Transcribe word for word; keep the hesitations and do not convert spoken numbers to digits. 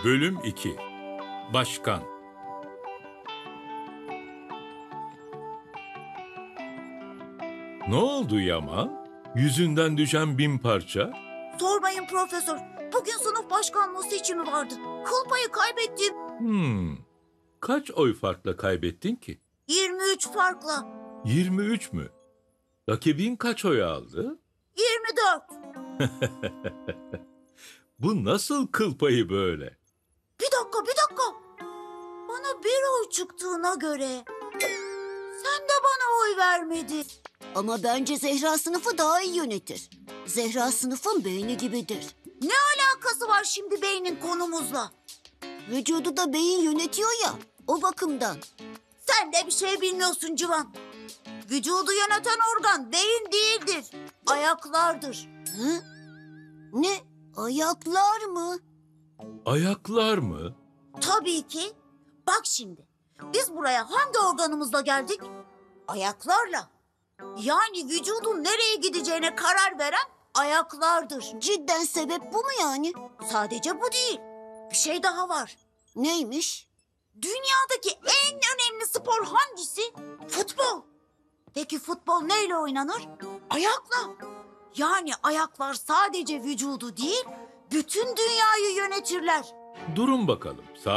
Bölüm iki. Başkan. Ne oldu Yaman? Yüzünden düşen bin parça? Sormayın profesör. Bugün sınıf başkanlığı seçimi vardı. Kıl payı kaybettim. Hmm. Kaç oy farkla kaybettin ki? yirmi üç farkla. yirmi üç mü? Rakibin kaç oy aldı? yirmi dört. Bu nasıl kıl payı böyle? Bir dakika, bir dakika. Bana bir oy çıktığına göre sen de bana oy vermedin. Ama bence Zehra sınıfı daha iyi yönetir. Zehra sınıfın beyni gibidir. Ne alakası var şimdi beynin konumuzla? Vücudu da beyin yönetiyor ya, o bakımdan. Sen de bir şey bilmiyorsun Civan. Vücudu yöneten organ beyin değildir. Ayaklardır. Hı? Ne? Ayaklar mı? Ayaklar mı? Tabii ki. Bak şimdi. Biz buraya hangi organımızla geldik? Ayaklarla. Yani vücudun nereye gideceğine karar veren ayaklardır. Cidden sebep bu mu yani? Sadece bu değil. Bir şey daha var. Neymiş? Dünyadaki en önemli spor hangisi? Futbol. Peki futbol neyle oynanır? Ayakla. Yani ayaklar sadece vücudu değil, bütün dünyayı yönetirler. Durun bakalım.